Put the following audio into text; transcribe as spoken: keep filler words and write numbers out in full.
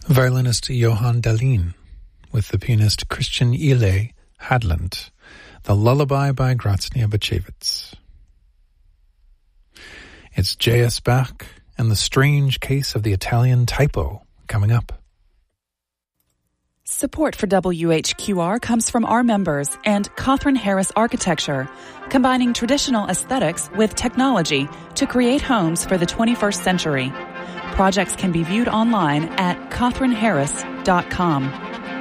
Violinist Johan Dahlin with the pianist Christian Ile Hadland, The Lullaby by Graznia Bachevitz. It's J S. Bach and the Strange Case of the Italian Typo coming up. Support for W H Q R comes from our members and Cawthron Harris Architecture, combining traditional aesthetics with technology to create homes for the twenty-first century. Projects can be viewed online at cawthron harris dot com.